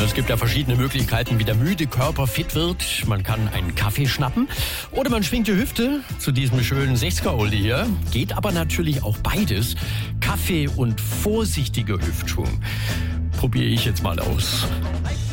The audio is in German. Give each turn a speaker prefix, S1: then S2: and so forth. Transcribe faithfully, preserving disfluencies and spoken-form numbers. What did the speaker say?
S1: Es gibt ja verschiedene Möglichkeiten, wie der müde Körper fit wird. Man kann einen Kaffee schnappen oder man schwingt die Hüfte zu diesem schönen sechziger-Oldie hier. Geht aber natürlich auch beides. Kaffee und vorsichtiger Hüftschwung. Probiere ich jetzt mal aus.